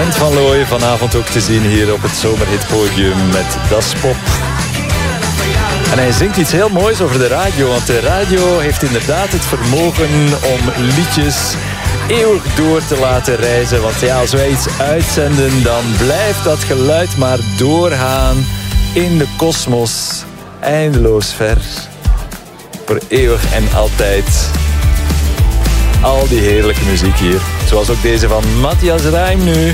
Brent van Looijen vanavond ook te zien hier op het Zomerhitpodium met Das Pop. En hij zingt iets heel moois over de radio, want de radio heeft inderdaad het vermogen om liedjes eeuwig door te laten reizen. Want ja, als wij iets uitzenden, dan blijft dat geluid maar doorgaan in de kosmos, eindeloos ver, voor eeuwig en altijd. Al die heerlijke muziek hier, zoals ook deze van Matthias Reim nu.